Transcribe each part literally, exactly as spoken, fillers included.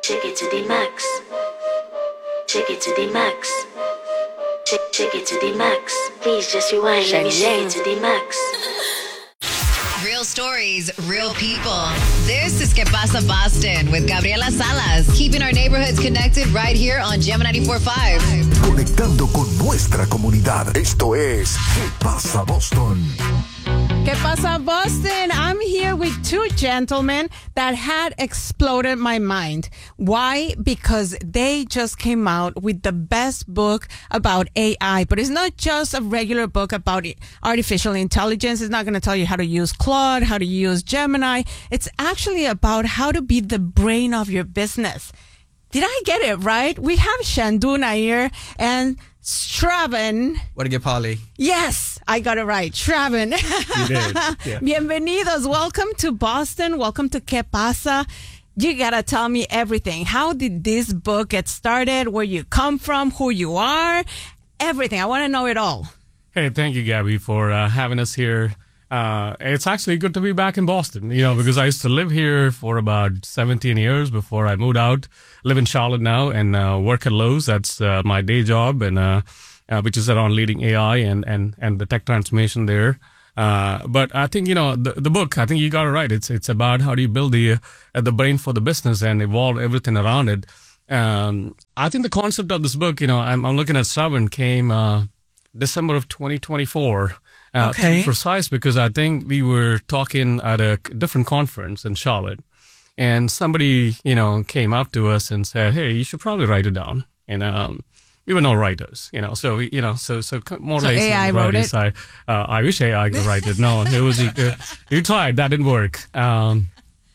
Take it to the max. Take it to the max. Take, take it to the max. Please just rewind. Let me take it to the max. Real stories, real people. This is Que Pasa Boston with Gabriela Salas. Keeping our neighborhoods connected right here on Gemma ninety-four point five. Conectando con nuestra comunidad. Esto es Que Pasa Boston. Que Pasa Boston? I'm here with two gentlemen that had exploded my mind. Why? Because they just came out with the best book about A I. But it's not just a regular book about artificial intelligence. It's not going to tell you how to use Claude, how to use Gemini. It's actually about how to be the brain of your business. Did I get it right? We have Shandu Nair and Shravan. What did you get, Polly? Yes, I got it right. Shravan. You did. Yeah. Bienvenidos. Welcome to Boston. Welcome to Que Pasa. You got to tell me everything. How did this book get started? Where you come from? Who you are? Everything. I want to know it all. Hey, thank you, Gabby, for uh, having us here. Uh, it's actually good to be back in Boston, you know, because I used to live here for about seventeen years before I moved out. Live in Charlotte now and uh, work at Lowe's. That's uh, my day job, and uh, uh, which is around leading A I and, and, and the tech transformation there. Uh, but I think, you know, the, the book, I think you got it right. It's it's about how do you build the uh, the brain for the business and evolve everything around it. Um, I think the concept of this book, you know, I'm, I'm looking at Seven came uh, December of twenty twenty-four. Uh, Okay. To be precise, because I think we were talking at a different conference in Charlotte, and somebody, you know, came up to us and said, "Hey, you should probably write it down." And um, we were no writers, you know, so we, you know, so so more So like A I wrote it? I, uh, I wish A I could write it. No, it was uh, you tried, that didn't work. Um,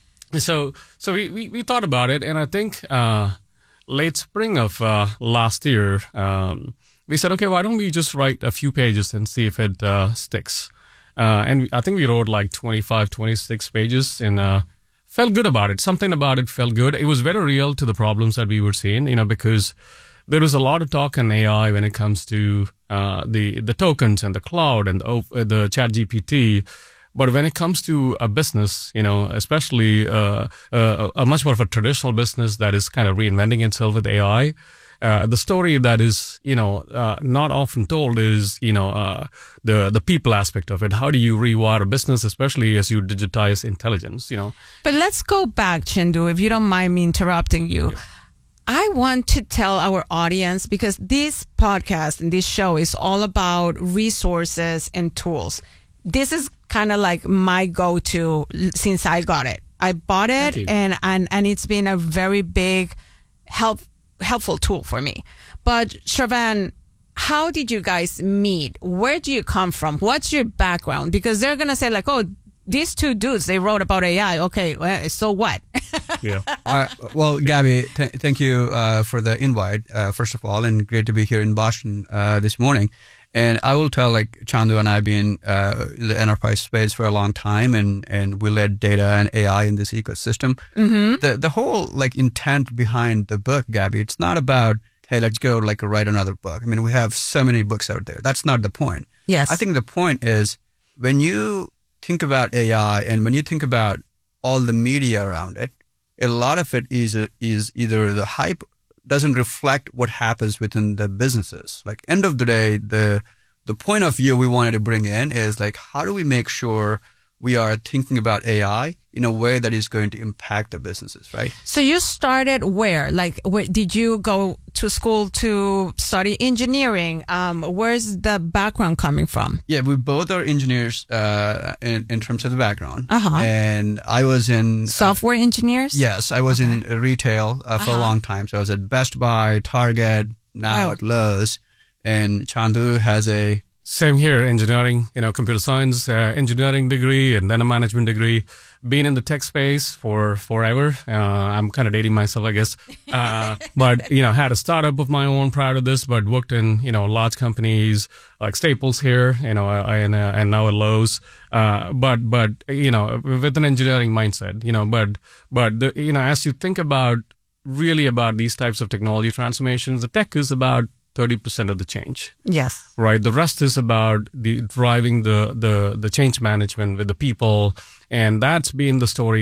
so so we, we we thought about it, and I think uh, late spring of uh, last year. Um, We said, okay, why don't we just write a few pages and see if it uh, sticks? Uh, and I think we wrote like twenty-five, twenty-six pages and uh, felt good about it. Something about it felt good. It was very real to the problems that we were seeing, you know, because there was a lot of talk in A I when it comes to uh, the the tokens and the cloud and the, uh, the Chat G P T. But when it comes to a business, you know, especially uh, uh, a much more of a traditional business that is kind of reinventing itself with A I, Uh, the story that is, you know, uh, not often told is, you know, uh, the the people aspect of it. How do you rewire a business, especially as you digitize intelligence, you know? But let's go back, Chindu, if you don't mind me interrupting you. Yeah. I want to tell our audience, because this podcast and this show is all about resources and tools. This is kind of like my go-to since I got it. I bought it, and, and, and it's been a very big help. helpful tool for me. But Shravan, how did you guys meet? Where do you come from? What's your background? Because they're going to say like, oh, these two dudes, they wrote about A I. Okay, well, so what? Yeah. Uh, well, Gabby, th- thank you uh, for the invite, uh, first of all, and great to be here in Boston uh, this morning. And I will tell, like, Chandu and I have been uh, in the enterprise space for a long time, and, and we led data and A I in this ecosystem. Mm-hmm. The the whole, like, intent behind the book, Gabby, it's not about, hey, let's go, like, write another book. I mean, we have so many books out there. That's not the point. Yes. I think the point is when you think about A I and when you think about all the media around it, a lot of it is is either the hype doesn't reflect what happens within the businesses. Like, end of the day, the the point of view we wanted to bring in is like, how do we make sure we are thinking about A I in a way that is going to impact the businesses, right? So you started where? Like, where, did you go to school to study engineering? Um, where's the background coming from? Yeah, we both are engineers uh, in, in terms of the background. Uh-huh. And I was in... Software engineers? Yes, I was in retail uh, for Uh-huh. a long time. So I was at Best Buy, Target, now Oh. at Lowe's. And Chandu has a... Same here, engineering, you know, computer science, uh, engineering degree, and then a management degree. Been in the tech space for forever. Uh, I'm kind of dating myself, I guess. Uh, but, you know, had a startup of my own prior to this, but worked in, you know, large companies like Staples here, you know, and, uh, and now at Lowe's. Uh, but, but, you know, with an engineering mindset, you know, but, but, the, you know, as you think about really about these types of technology transformations, the tech is about thirty percent of the change. Yes. Right. The rest is about the driving the, the, the change management with the people. And that's been the story that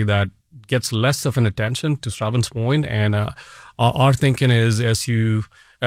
gets less of an attention, to Shravan's point. And uh, our, our thinking is, as you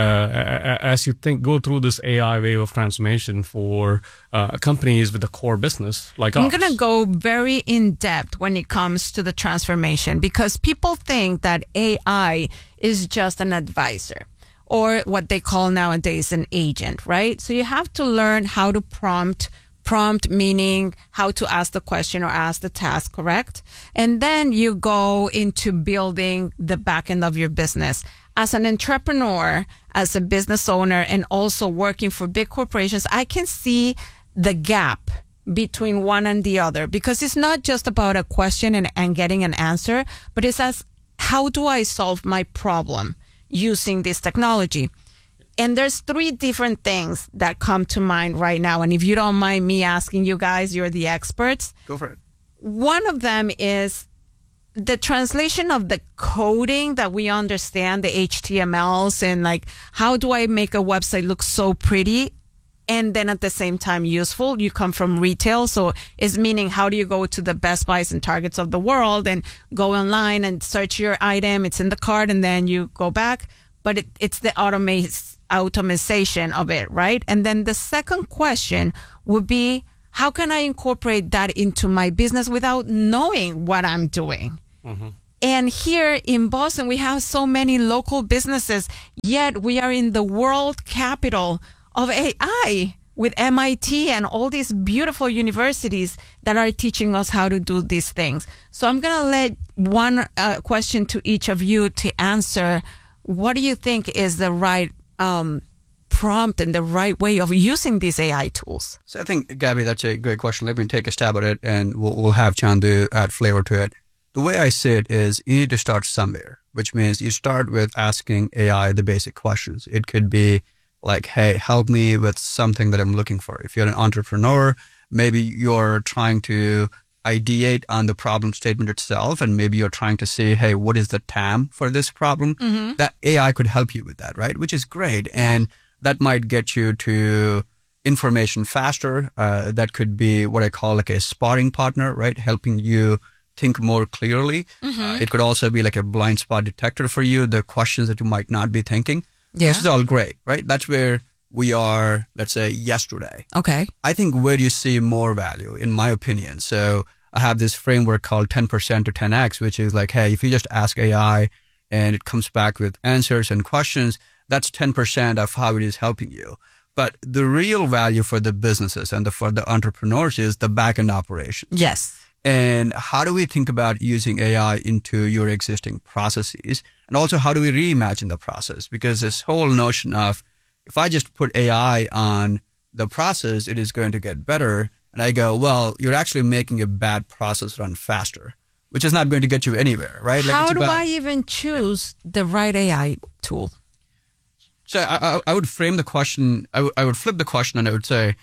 uh, as you think go through this A I wave of transformation for uh, companies with a core business like I'm ours. going to go very in depth when it comes to the transformation, because people think that A I is just an advisor, or what they call nowadays an agent, right? So you have to learn how to prompt, prompt meaning how to ask the question or ask the task, correct? And then you go into building the back end of your business. As an entrepreneur, as a business owner, and also working for big corporations, I can see the gap between one and the other, because it's not just about a question and, and getting an answer, but it's as, how do I solve my problem using this technology? And there's three different things that come to mind right now. And if you don't mind me asking you guys, you're the experts. Go for it. One of them is the translation of the coding that we understand, the H T M Ls, and like, how do I make a website look so pretty and then at the same time useful? You come from retail, so it's meaning, how do you go to the Best Buys and Targets of the world and go online and search your item, it's in the cart, and then you go back? But it, it's the automate, automation of it, right? And then the second question would be, how can I incorporate that into my business without knowing what I'm doing? Mm-hmm. And here in Boston, we have so many local businesses, yet we are in the world capital of A I with M I T and all these beautiful universities that are teaching us how to do these things. So I'm going to let one uh, question to each of you to answer. What do you think is the right um, prompt and the right way of using these A I tools? So I think, Gabby, that's a great question. Let me take a stab at it, and we'll, we'll have Chandu add flavor to it. The way I see it is, you need to start somewhere, which means you start with asking A I the basic questions. It could be like, hey, help me with something that I'm looking for. If you're an entrepreneur, maybe you're trying to ideate on the problem statement itself, and maybe you're trying to say, hey, what is the T A M for this problem? Mm-hmm. That A I could help you with that, right? Which is great. And that might get you to information faster. Uh, that could be what I call like a sparring partner, right? Helping you think more clearly. Mm-hmm. Uh, it could also be like a blind spot detector for you, the questions that you might not be thinking. Yeah. This is all great, right? That's where we are, let's say, yesterday. Okay. I think where you see more value, in my opinion. So I have this framework called ten percent to ten X, which is like, hey, if you just ask A I and it comes back with answers and questions, that's ten percent of how it is helping you. But the real value for the businesses and the, for the entrepreneurs is the back-end operations. Yes. And how do we think about using A I into your existing processes? And also, how do we reimagine the process? Because this whole notion of, if I just put A I on the process, it is going to get better. And I go, well, you're actually making a bad process run faster, which is not going to get you anywhere, right? Like, how it's do about, I even choose the right A I tool? So I, I, I would frame the question, I, w- I would flip the question, and I would say,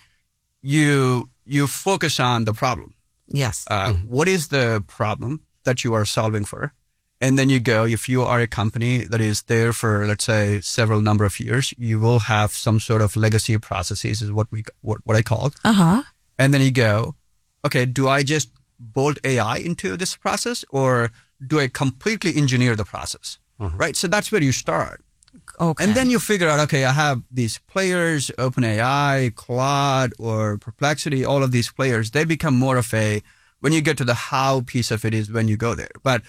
you you focus on the problem. Yes. Uh, mm-hmm. What is the problem that you are solving for? And then you go, if you are a company that is there for, let's say, several number of years, you will have some sort of legacy processes, is what we what, what I call. Uh-huh. And then you go, okay, do I just bolt A I into this process, or do I completely engineer the process? Mm-hmm. Right? So that's where you start. Okay. And then you figure out, okay, I have these players, OpenAI, Claude, or Perplexity, all of these players, they become more of a, when you get to the how piece of it is when you go there. But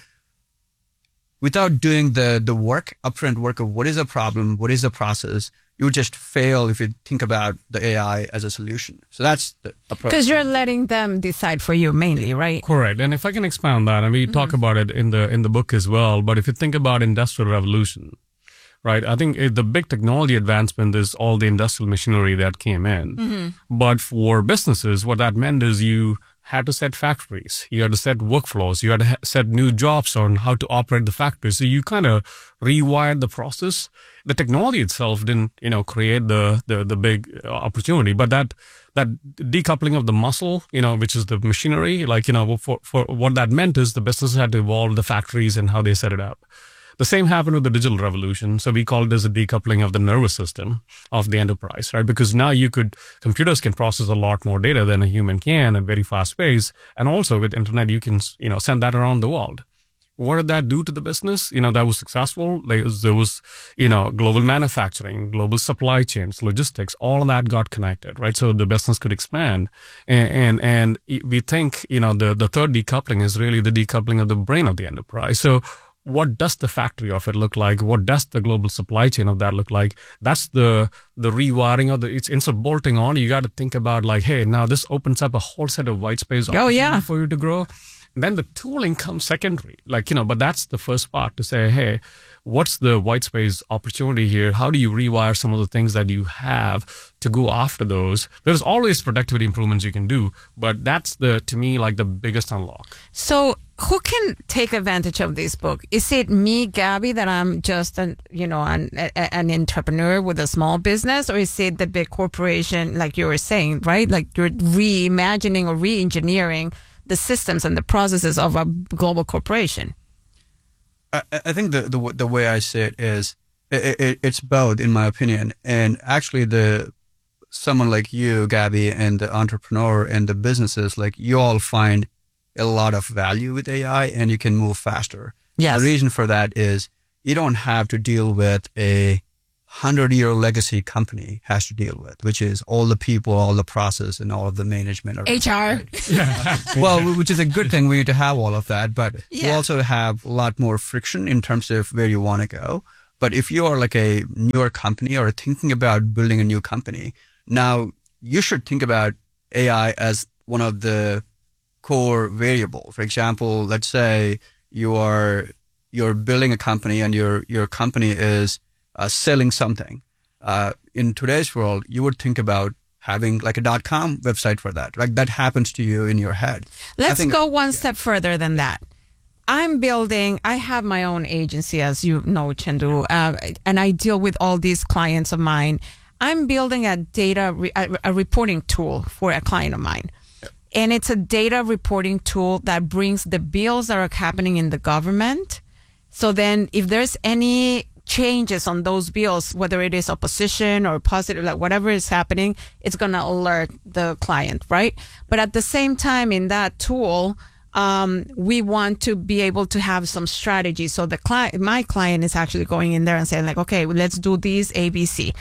without doing the, the work, upfront work of what is the problem, what is the process, you would just fail if you think about the A I as a solution. So that's the approach. Because you're letting them decide for you mainly, right? Correct. And if I can expound that, and we mm-hmm. talk about it in the in the book as well, but if you think about Industrial Revolution, right, I think it, the big technology advancement is all the industrial machinery that came in. Mm-hmm. But for businesses, what that meant is you had to set factories, you had to set workflows, you had to ha- set new jobs on how to operate the factory. So you kind of rewired the process. The technology itself didn't, you know, create the the, the big opportunity, but that that decoupling of the muscle, you know, which is the machinery, like, you know, for for what that meant is the business had to evolve the factories and how they set it up. The same happened with the digital revolution. So we call it as a decoupling of the nervous system of the enterprise, right? Because now you could, computers can process a lot more data than a human can at very fast pace. And also with internet, you can, you know, send that around the world. what did that do to the business? You know, that was successful. There was, there was, you know, global manufacturing, global supply chains, logistics, all of that got connected, right? So the business could expand. And, and, and we think, you know, the, the third decoupling is really the decoupling of the brain of the enterprise. So what does the factory of it look like? What does the global supply chain of that look like? That's the the rewiring of the, it's instead of bolting on, you got to think about like, hey, now this opens up a whole set of white space Oh, yeah. for you to grow. And then the tooling comes secondary, like, you know, but that's the first part to say, hey, what's the white space opportunity here? How do you rewire some of the things that you have to go after those? There's always productivity improvements you can do, but that's the, to me, like the biggest unlock. So who can take advantage of this book? Is it me, Gabby, that I'm just an, you know, an, a, an entrepreneur with a small business, or is it the big corporation, like you were saying, right? Like you're reimagining or re-engineering the systems and the processes of a global corporation? I, I think the, the the way I see it is it, it, it's both, in my opinion. And actually, the someone like you, Gabby, and the entrepreneur and the businesses, like you all find a lot of value with A I, and you can move faster. Yes. The reason for that is you don't have to deal with a hundred-year legacy company has to deal with, which is all the people, all the process, and all of the management. around H R. it, right? Well, which is a good thing. We need to have all of that, but Yeah. you also have a lot more friction in terms of where you want to go. But if you are like a newer company or thinking about building a new company, now you should think about A I as one of the core variable. For example, let's say you are you're building a company and your your company is uh, selling something. Uh, in today's world, you would think about having like a .com website for that. Like that happens to you in your head. I Let's think- go one step further than that. I'm building, I have my own agency, as you know, Chandu, uh, and I deal with all these clients of mine. I'm building a data, re- a, a reporting tool for a client of mine. And it's a data reporting tool that brings the bills that are happening in the government. So then if there's any changes on those bills, whether it is opposition or positive, like whatever is happening, it's going to alert the client, right? But at the same time, in that tool, um, we want to be able to have some strategy. So the client, my client is actually going in there and saying like, okay, well, let's do these A B C.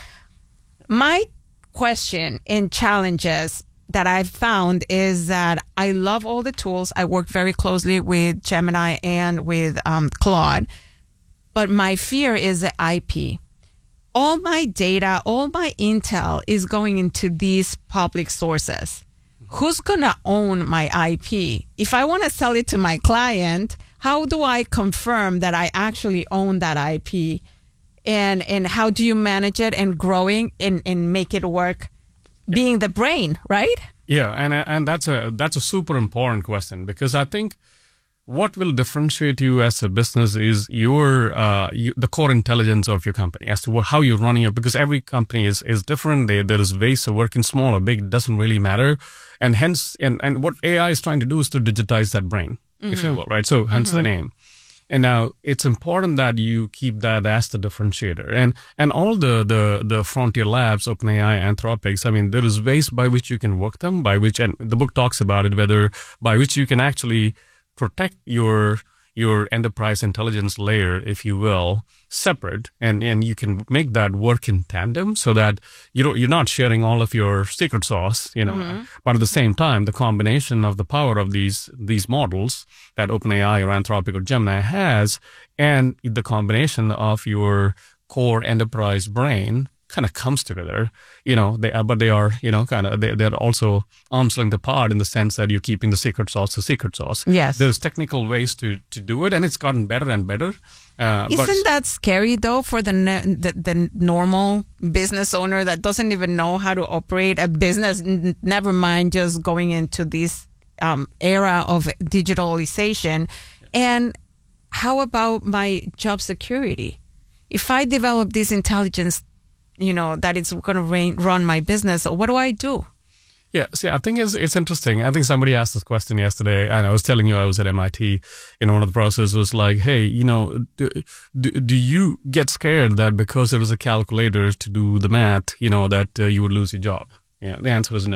My question and challenges that I've found is that I love all the tools. I work very closely with Gemini and with um, Claude. But my fear is the I P. All my data, all my intel is going into these public sources. Who's going to own my I P? If I want to sell it to my client, how do I confirm that I actually own that I P? And and how do you manage it and growing and, and make it work, being the brain, right? Yeah, and and that's a that's a super important question, because I think what will differentiate you as a business is your uh, you, the core intelligence of your company as to what, how you're running it. Because every company is is different. They, there is ways of working, small or big, it doesn't really matter. And hence, and and what A I is trying to do is to digitize that brain, mm-hmm. if you will, right? So hence mm-hmm. the name. And now it's important that you keep that as the differentiator. And and all the, the, the frontier labs, OpenAI, Anthropics, I mean, there is ways by which you can work them, by which, and the book talks about it, whether by which you can actually protect your your enterprise intelligence layer, if you will, separate, and, and you can make that work in tandem so that you don't, you're not sharing all of your secret sauce, you know, mm-hmm. but at the same time, the combination of the power of these these models that OpenAI or Anthropic or Gemini has, and the combination of your core enterprise brain kind of comes together, you know, they are, but they are, you know, kind of, they, they're also arm's length apart in the sense that you're keeping the secret sauce the secret sauce. Yes. There's technical ways to, to do it, and it's gotten better and better. Uh, Isn't but, that scary though for the, the the normal business owner that doesn't even know how to operate a business, n- never mind just going into this um, era of digitalization? And how about my job security? If I develop this intelligence, you know, that it's going to run my business, what do I do? Yeah, see, I think it's it's interesting. I think somebody asked this question yesterday, and I was telling you I was at M I T, and one of the processes was like, hey, you know, do, do, do you get scared that because there was a calculator to do the math, you know, that uh, you would lose your job? Yeah, the answer is no.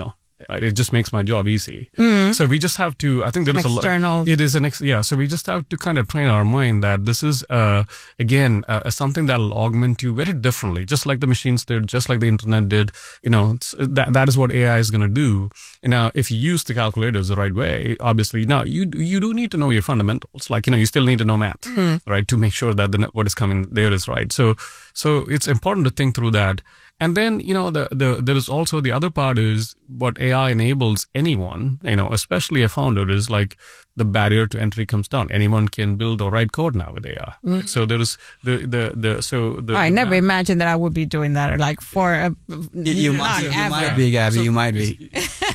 Right? It just makes my job easy. So we just have to, I think there is a lot. External. It is an, ex, yeah. So we just have to kind of train our mind that this is, uh, again, uh, something that will augment you very differently, just like the machines did, just like the internet did. You know, it's, that that is what A I is going to do. And now, if you use the calculators the right way, obviously, now you you do need to know your fundamentals. Like, you know, you still need to know math, right, to make sure that the what is coming there is right. So, so it's important to think through that. And then, you know, the, the, there is also the other part is what A I enables anyone, you know, especially a founder, is like the barrier to entry comes down. Anyone can build or write code now with A I. Mm-hmm. So there is the, the, the, so the. I never imagined that I would be doing that, like for a. You, you, might, you might be, Gabby, so, you might be.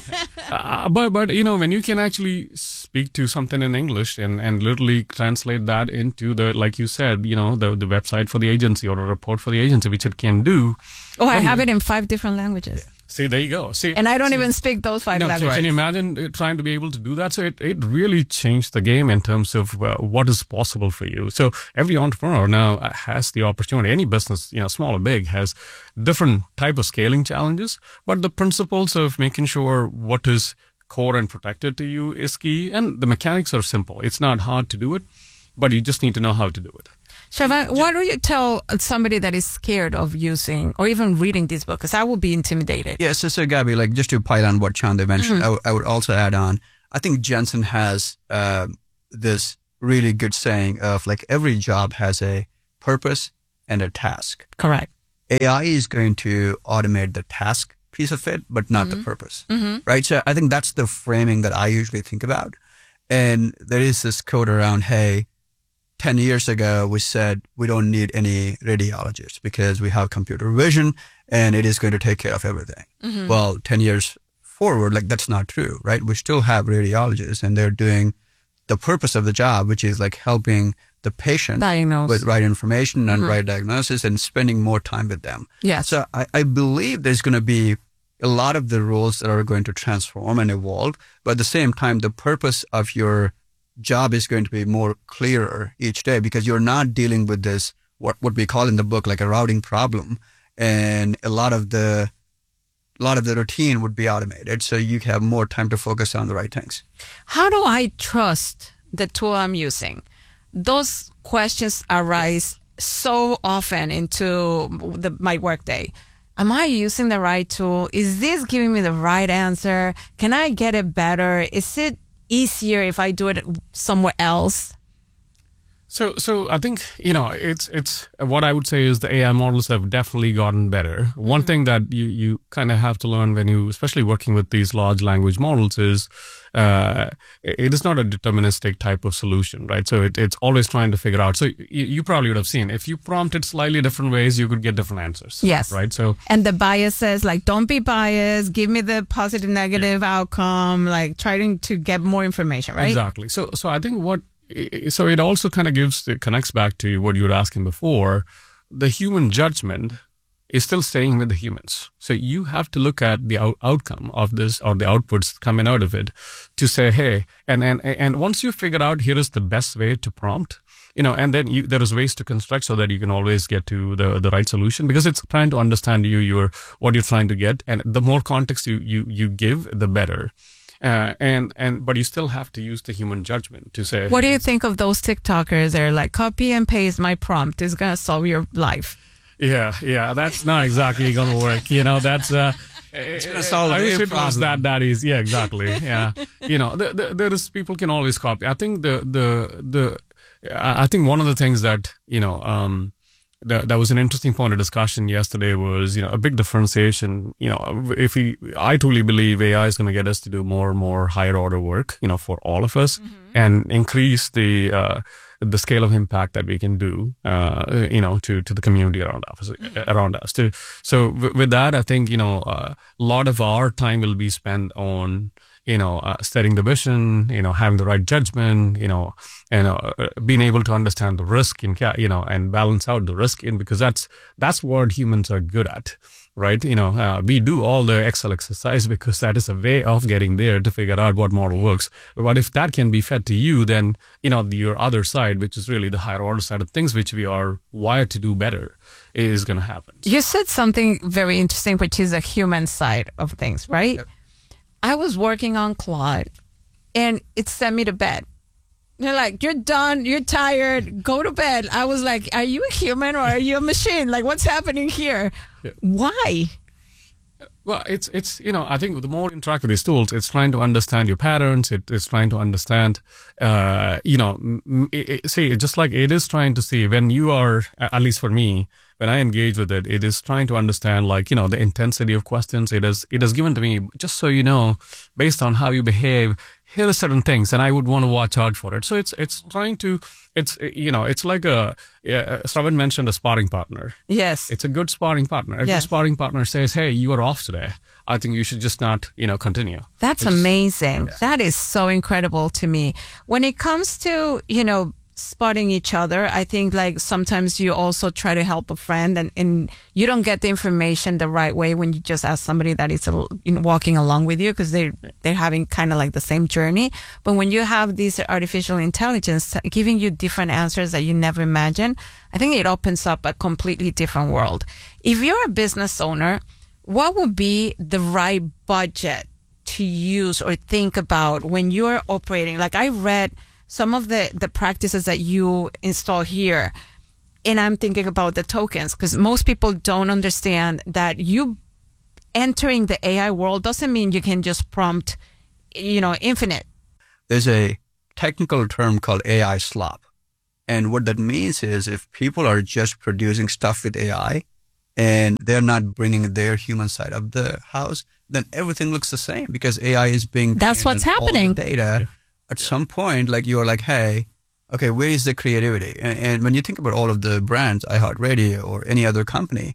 uh, but, but, you know, when you can actually speak to something in English and, and literally translate that into the, like you said, you know, the, the website for the agency or a report for the agency, which it can do. Oh, I have it in five different languages. Yeah. See, there you go. See, and I don't see, even speak those five no, languages. So can you imagine trying to be able to do that? So it, it really changed the game in terms of uh, what is possible for you. So every entrepreneur now has the opportunity. Any business, you know, small or big, has different type of scaling challenges. But the principles of making sure what is core and protected to you is key. And the mechanics are simple. It's not hard to do it, but you just need to know how to do it. Shravan, what do you tell somebody that is scared of using or even reading this book? Because I would be intimidated. Yeah, so, so Gabby, like just to pile on what Chanda mentioned, mm-hmm. I, w- I would also add on, I think Jensen has uh, this really good saying of like every job has a purpose and a task. Correct. A I is going to automate the task piece of it, but not mm-hmm. the purpose, mm-hmm. right? So I think that's the framing that I usually think about. And there is this quote around, hey, ten years ago, we said we don't need any radiologists because we have computer vision and it is going to take care of everything. Mm-hmm. Well, ten years forward, like that's not true, right? We still have radiologists and they're doing the purpose of the job, which is like helping the patient Diagnose. with right information and mm-hmm. right diagnosis and spending more time with them. Yes. So I, I believe there's going to be a lot of the roles that are going to transform and evolve, but at the same time, the purpose of your job is going to be more clearer each day because you're not dealing with this, what, what we call in the book, like a routing problem. And a lot of the, a lot of the routine would be automated. So you have more time to focus on the right things. How do I trust the tool I'm using? Those questions arise so often into the, my workday. Am I using the right tool? Is this giving me the right answer? Can I get it better? Is it easier if I do it somewhere else? So, so I think, you know, it's, it's what I would say is the A I models have definitely gotten better. Mm-hmm. One thing that you, you kind of have to learn when you, especially working with these large language models is, uh, it is not a deterministic type of solution, right? So it, it's always trying to figure out. So you, you probably would have seen if you prompted slightly different ways, you could get different answers. Yes. Right. So, and the biases, like, don't be biased, give me the positive, negative yeah. outcome, like trying to get more information, right? Exactly. So, so I think what, So it also kind of gives, it connects back to what you were asking before. The human judgment is still staying with the humans. So you have to look at the out- outcome of this or the outputs coming out of it to say, hey, and, and, and once you figure out here is the best way to prompt, you know, and then you, there is ways to construct so that you can always get to the, the right solution because it's trying to understand you, your, what you're trying to get. And the more context you, you, you give, the better. Uh, and, and, but you still have to use the human judgment to say. What do you think of those TikTokers? They're like, copy and paste my prompt is going to solve your life. Yeah. Yeah. That's not exactly going to work. You know, that's, uh, it's going to solve I wish your it was that, that easy. Yeah, exactly. Yeah. You know, the, the, there is, people can always copy. I think the, the, the, I think one of the things that, you know, um, That, that was an interesting point of discussion yesterday was, you know, a big differentiation. You know, if we, I truly believe A I is going to get us to do more and more higher order work, you know, for all of us mm-hmm. and increase the, uh, the scale of impact that we can do, uh, you know, to, to the community around us, mm-hmm. around us too. So w- with that, I think, you know, uh, a lot of our time will be spent on, you know, uh, setting the vision, you know, having the right judgment, you know, and uh, being able to understand the risk in, you know, and balance out the risk in, because that's, that's what humans are good at, right? You know, uh, we do all the Excel exercise because that is a way of getting there to figure out what model works. But if that can be fed to you, then, you know, the, your other side, which is really the higher order side of things, which we are wired to do better, is going to happen. You said something very interesting, which is the human side of things, right? Yep. I was working on Claude and it sent me to bed. They're like, you're done, you're tired, go to bed. I was like, are you a human or are you a machine? Like, what's happening here? Yeah. Why? Well, it's, it's you know, I think the more you interact with these tools, it's trying to understand your patterns. It, it's trying to understand, uh, you know, it, it, see, just like it is trying to see when you are, at least for me, when I engage with it, it is trying to understand, like, you know, the intensity of questions. It is, it is given to me, just so you know, based on how you behave, here are certain things, and I would want to watch out for it. So it's, it's trying to, it's, you know, it's like a, yeah, Shravan mentioned a sparring partner. Yes. It's a good sparring partner. If Yes. the sparring partner says, hey, you are off today, I think you should just not, you know, continue. That's It's- amazing. That is so incredible to me. When it comes to, you know, spotting each other, I think like sometimes you also try to help a friend and, and you don't get the information the right way when you just ask somebody that is a, you know, walking along with you because they they're having kind of like the same journey. But when you have this artificial intelligence giving you different answers that you never imagined, I think it opens up a completely different world. If you're a business owner, what would be the right budget to use or think about when you're operating? Like I read some of the, the practices that you install here, and I'm thinking about the tokens because most people don't understand that you entering the A I world doesn't mean you can just prompt, you know, infinite. There's a technical term called A I slop. And what that means is if people are just producing stuff with A I and they're not bringing their human side of the house, then everything looks the same because A I is being That's trained what's on all the happening. data. At some point, like you're like, hey, okay, where is the creativity? And, and when you think about all of the brands, iHeartRadio or any other company,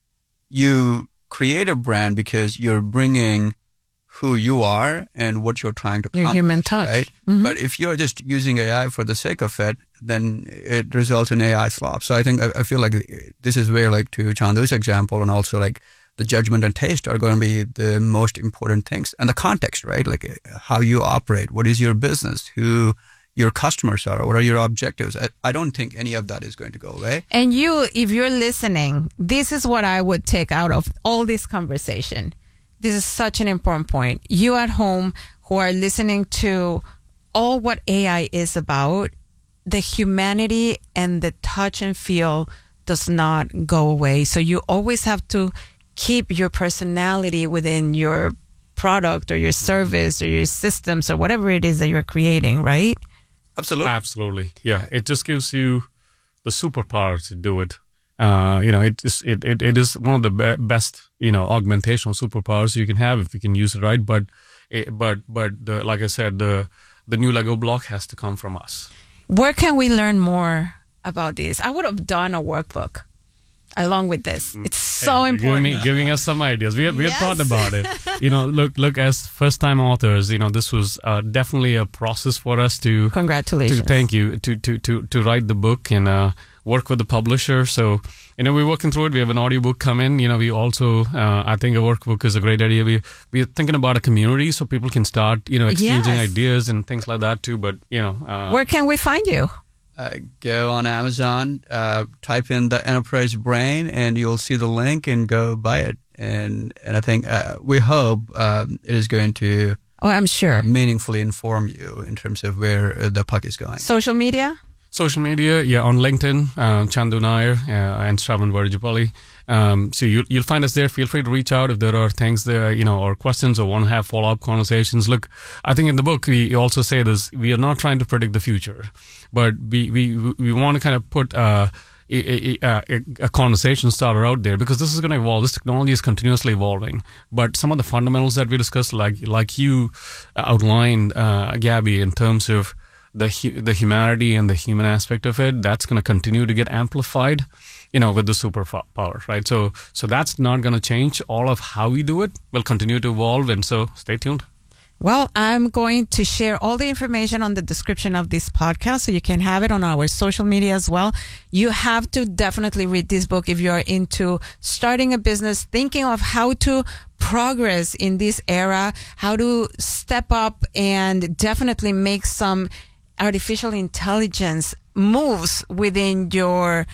you create a brand because you're bringing who you are and what you're trying to Your accomplish, human touch. right? Mhm. But if you're just using A I for the sake of it, then it results in A I slop. So I think, I, I feel like this is where, like, to Chandu's example, and also like the judgment and taste are going to be the most important things. And the context, right? Like how you operate, what is your business, who your customers are, what are your objectives. I, I don't think any of that is going to go away. And you, if you're listening, this is what I would take out of all this conversation. This is such an important point. You at home who are listening to all what A I is about, the humanity and the touch and feel does not go away. So you always have to keep your personality within your product or your service or your systems or whatever it is that you're creating, right? Absolutely. Absolutely. Yeah. It just gives you the superpower to do it. Uh, you know, it is, it, it, it is one of the be- best, you know, augmentational superpowers you can have if you can use it right. But, it, but, but the, like I said, the, the new Lego block has to come from us. Where can we learn more about this? I would have done a workbook along with this. It's so Hey, important. Giving, me, giving us some ideas. We have, we have Yes. thought about it. You know, look, look, as first time authors, you know, this was uh, definitely a process for us to, Congratulations. to thank you to, to, to, to write the book and, uh, work with the publisher. So, you know, we're working through it. We have an audiobook come in. You know, we also, uh, I think a workbook is a great idea. We, we're thinking about a community so people can start, you know, exchanging Yes. ideas and things like that too. But, you know, uh, Where can we find you? Uh, go on Amazon, uh, type in the Enterprise Brain, and you'll see the link and go buy it. And and I think uh, we hope um, it is going to Oh, I'm sure. meaningfully inform you in terms of where uh, the puck is going. Social media? social media, yeah, on LinkedIn, uh, Chandu Nair uh, and Shravan Varjapalli. Um, so you, you'll find us there. Feel free to reach out if there are things there, you know, or questions or want to have follow-up conversations. Look, I think in the book, we also say this, we are not trying to predict the future, but we, we, we want to kind of put, uh, a, a, a, a conversation starter out there because this is going to evolve. This technology is continuously evolving, but some of the fundamentals that we discussed, like, like you outlined, uh, Gabby, in terms of the, hu- the humanity and the human aspect of it, that's going to continue to get amplified, you know, with the superpower, right? So, so that's not going to change. All of how we do it will continue to evolve. And so stay tuned. Well, I'm going to share all the information on the description of this podcast so you can have it on our social media as well. You have to definitely read this book if you're into starting a business, thinking of how to progress in this era, how to step up and definitely make some artificial intelligence moves within your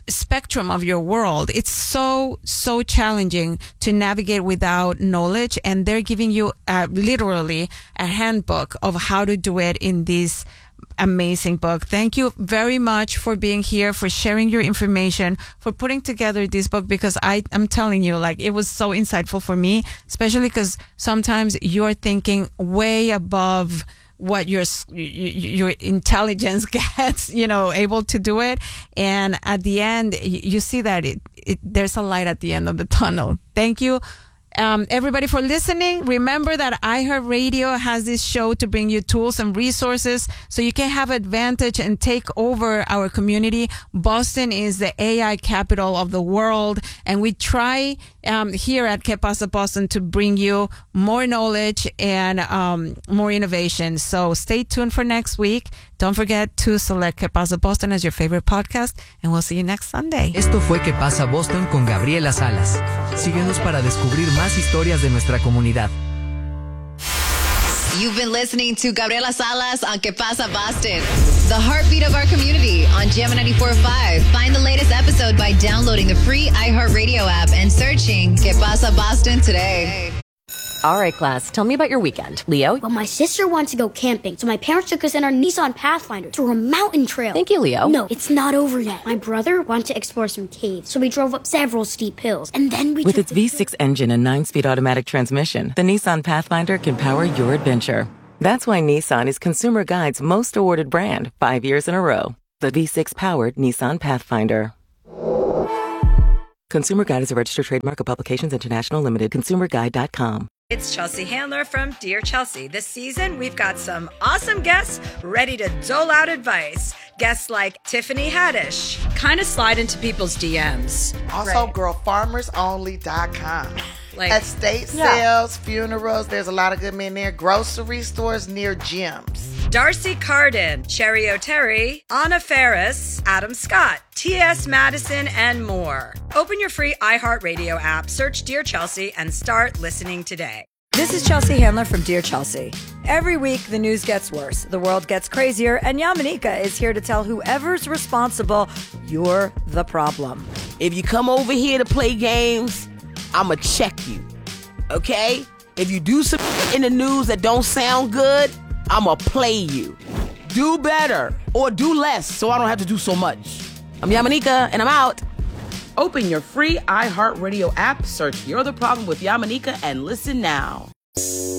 spectrum of your world. It's so, so challenging to navigate without knowledge. And they're giving you uh, literally a handbook of how to do it in this amazing book. Thank you very much for being here, for sharing your information, for putting together this book, because I, I'm telling you, like, it was so insightful for me, especially because sometimes you're thinking way above what your your intelligence gets, you know, able to do it. And at the end, you see that it, it there's a light at the end of the tunnel. Thank you. Um, everybody for listening. Remember that iHeartRadio has this show to bring you tools and resources so you can have advantage and take over our community. Boston is the A I capital of the world, and we try um, here at Que Pasa Boston to bring you more knowledge and um, more innovation. So stay tuned for next week. Don't forget to select Que Pasa Boston as your favorite podcast, and we'll see you next Sunday. Esto fue Que Pasa Boston con Gabriela Salas. Síguenos para descubrir más historias de nuestra comunidad. You've been listening to Gabriela Salas on Que Pasa Boston, the heartbeat of our community on Jam ninety-four point five. Find the latest episode by downloading the free iHeartRadio app and searching Que Pasa Boston today. All right, class, tell me about your weekend. Leo? Well, my sister wants to go camping, so my parents took us in our Nissan Pathfinder to a mountain trail. Thank you, Leo. No, it's not over yet. My brother wanted to explore some caves, so we drove up several steep hills, and then we With took its the V six engine and nine-speed automatic transmission, the Nissan Pathfinder can power your adventure. That's why Nissan is Consumer Guide's most awarded brand five years in a row. The V six-powered Nissan Pathfinder. Consumer Guide is a registered trademark of Publications International Limited. consumer guide dot com. It's Chelsea Handler from Dear Chelsea. This season, we've got some awesome guests ready to dole out advice. Guests like Tiffany Haddish, kind of slide into people's D Ms. Also, right. girl farmers only dot com. Like, estate yeah. sales, funerals, there's a lot of good men there. Grocery stores near gyms. Darcy Carden, Cherry O'Terry, Anna Ferris, Adam Scott, T S Madison, and more. Open your free iHeartRadio app, search Dear Chelsea, and start listening today. This is Chelsea Handler from Dear Chelsea. Every week, the news gets worse, the world gets crazier, and Yamanika is here to tell whoever's responsible, you're the problem. If you come over here to play games, I'ma check you, okay? If you do some in the news that don't sound good, I'ma play you. Do better or do less so I don't have to do so much. I'm Yamanika, and I'm out. Open your free iHeartRadio app, search You're the Problem with Yamanika, and listen now.